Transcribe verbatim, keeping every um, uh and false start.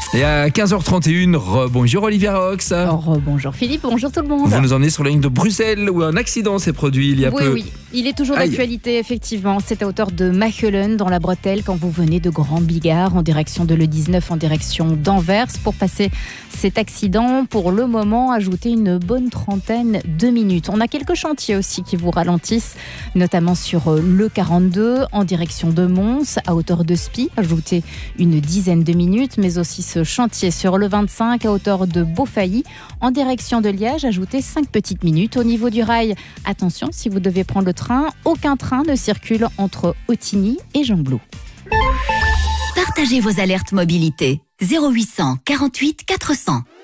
Et à quinze heures trente et une, bonjour Olivia Rox. Oh, bonjour Philippe, bonjour tout le monde. Vous nous emmenez sur la ligne de Bruxelles où un accident s'est produit il y a oui, peu. Oui, il est toujours Aïe. d'actualité effectivement. C'est à hauteur de Machelen dans la Bretelle quand vous venez de Grand Bigard en direction de l'E dix-neuf, en direction d'Anvers. Pour passer cet accident, pour le moment, ajoutez une bonne trentaine de minutes. On a quelques chantiers aussi qui vous ralentissent, notamment sur le quarante-deux en direction de Mons, à hauteur de Spie. Ajoutez une dizaine de minutes, mais aussi ce chantier sur le vingt-cinq à hauteur de Beaufailly en direction de Liège. Ajoutez cinq petites minutes. Au niveau du rail, attention, si vous devez prendre le train, aucun train ne circule entre Ottignies et Gembloux. Partagez vos alertes mobilité. zéro huit cent quarante-huit quatre cents.